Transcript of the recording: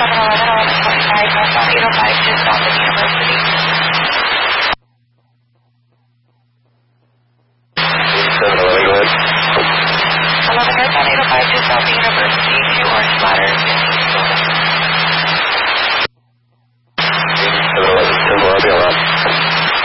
805 just off of University. 711, go ahead. 11 northbound 805 just off the University, 2 orange ladders.